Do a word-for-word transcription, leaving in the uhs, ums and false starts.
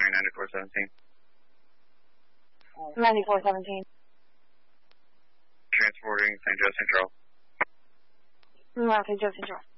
Transporting ninety-four seventeen. ninety-four seventeen. Transporting Saint Joe Central. Saint Joe Central.